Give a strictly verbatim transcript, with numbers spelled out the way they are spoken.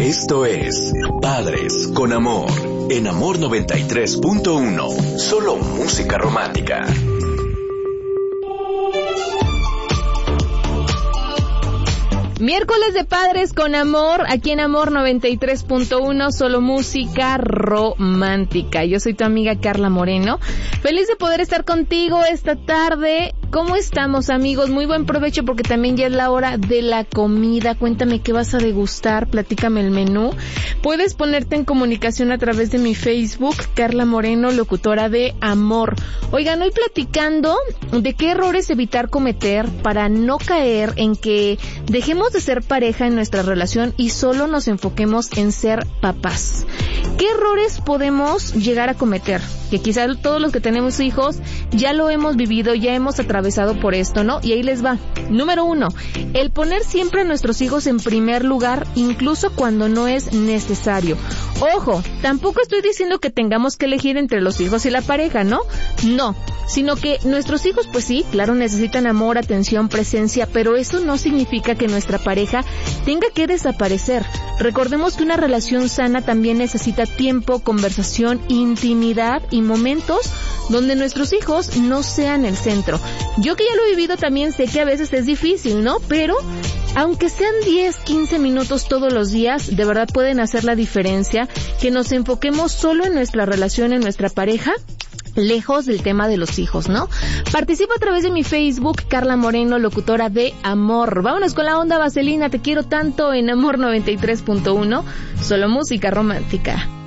Esto es Padres con Amor, en Amor noventa y tres punto uno. Solo música romántica. Miércoles de Padres con Amor, aquí en Amor noventa y tres punto uno, solo música romántica. Yo soy tu amiga Carla Moreno, feliz de poder estar contigo esta tarde. ¿Cómo estamos, amigos? Muy buen provecho porque también ya es la hora de la comida. Cuéntame qué vas a degustar, platícame el menú. Puedes ponerte en comunicación a través de mi Facebook, Carla Moreno, locutora de Amor. Oigan, hoy platicando de qué errores evitar cometer para no caer en que dejemos de ser pareja en nuestra relación y solo nos enfoquemos en ser papás. ¿Qué errores podemos llegar a cometer? Que quizás todos los que tenemos hijos ya lo hemos vivido, ya hemos atravesado por esto, ¿no? Y ahí les va. Número uno, el poner siempre a nuestros hijos en primer lugar, incluso cuando no es necesario. Ojo, tampoco estoy diciendo que tengamos que elegir entre los hijos y la pareja, ¿no? No, sino que nuestros hijos, pues sí, claro, necesitan amor, atención, presencia, pero eso no significa que nuestra pareja tenga que desaparecer. Recordemos que una relación sana también necesita tiempo, conversación, intimidad y momentos donde nuestros hijos no sean el centro. Yo que ya lo he vivido también sé que a veces es difícil, ¿no? Pero aunque sean diez, quince minutos todos los días, de verdad pueden hacer la diferencia, que nos enfoquemos solo en nuestra relación, en nuestra pareja, lejos del tema de los hijos, ¿no? Participa a través de mi Facebook, Carla Moreno, locutora de Amor. Vámonos con la onda vaselina, te quiero tanto en Amor noventa y tres punto uno, solo música romántica.